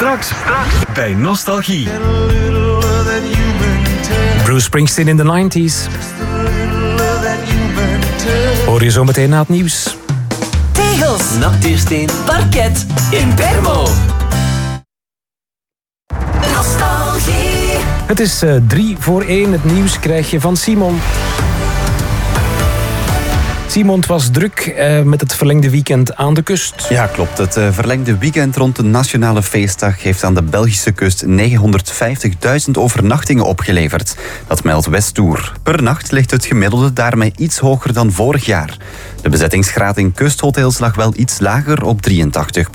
Straks bij Nostalgie. Bruce Springsteen in de 90s. Hoor je zo meteen na het nieuws. Tegels, Nachtuursteen, parket, Impermo. nostalgie. Het is 3 voor 1. Het nieuws krijg je van Simon. Simon, het was druk met het verlengde weekend aan de kust. Ja, klopt. Het verlengde weekend rond de Nationale Feestdag heeft aan de Belgische kust 950.000 overnachtingen opgeleverd. Dat meldt Westoer. Per nacht ligt het gemiddelde daarmee iets hoger dan vorig jaar. De bezettingsgraad in kusthotels lag wel iets lager op 83%.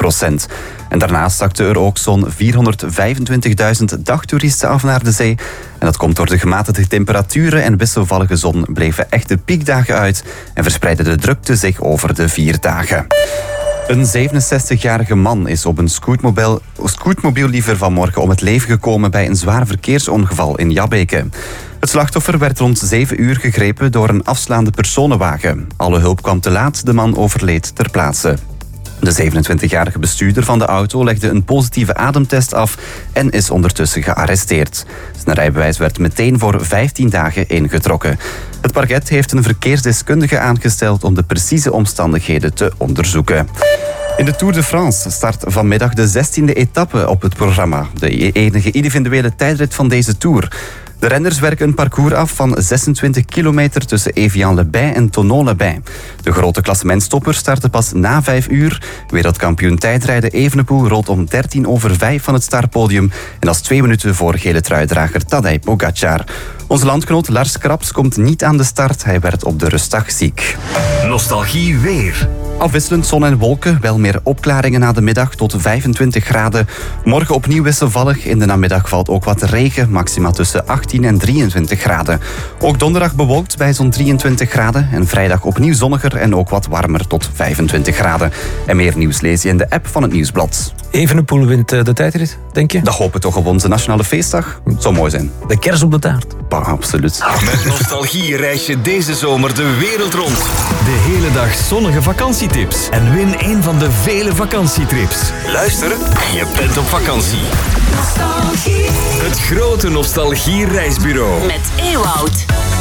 En daarnaast zakten er ook zo'n 425.000 dagtoeristen af naar de zee. En dat komt door de gematigde temperaturen en wisselvallige zon bleven echte piekdagen uit en verspreidde de drukte zich over de 4 dagen. Een 67-jarige man is op een scootmobiel liever vanmorgen om het leven gekomen bij een zwaar verkeersongeval in Jabbeke. Het slachtoffer werd rond 7 uur gegrepen door een afslaande personenwagen. Alle hulp kwam te laat, de man overleed ter plaatse. De 27-jarige bestuurder van de auto legde een positieve ademtest af en is ondertussen gearresteerd. Zijn rijbewijs werd meteen voor 15 dagen ingetrokken. Het parket heeft een verkeersdeskundige aangesteld om de precieze omstandigheden te onderzoeken. In de Tour de France start vanmiddag de 16e etappe op het programma. De enige individuele tijdrit van deze Tour. De renners werken een parcours af van 26 kilometer tussen Evian-les-Bains en Thonon-les-Bains. De grote klassementstopper starten pas na 5 uur. Wereldkampioen tijdrijden Evenepoel rolt om 5:13 van het startpodium. En dat is 2 minuten voor gele truidrager Tadej Pogacar. Onze landgenoot Lars Kraps komt niet aan de start. Hij werd op de rustdag ziek. Nostalgie weer. Afwisselend zon en wolken, wel meer opklaringen na de middag tot 25 graden. Morgen opnieuw wisselvallig. In de namiddag valt ook wat regen, maxima tussen 18 en 23 graden. Ook donderdag bewolkt bij zo'n 23 graden. En vrijdag opnieuw zonniger en ook wat warmer tot 25 graden. En meer nieuws lees je in de app van het Nieuwsblad. Evenepoel wint de tijdrit, denk je? Dat hopen we toch op onze Nationale Feestdag. Het zou mooi zijn. De kers op de taart. Bah, absoluut. Met Nostalgie reis je deze zomer de wereld rond. De hele dag zonnige vakantietips. En win een van de vele vakantietrips. Luister en je bent op vakantie. Nostalgie. Het grote Nostalgie reisbureau. Met Ewoud.